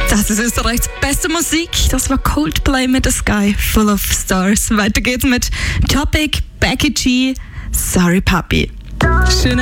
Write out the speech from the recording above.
Das ist Österreichs beste Musik. Das war Coldplay mit The Sky Full of Stars. Weiter geht's mit Topic, Becky G, Sorry Puppy. Schöne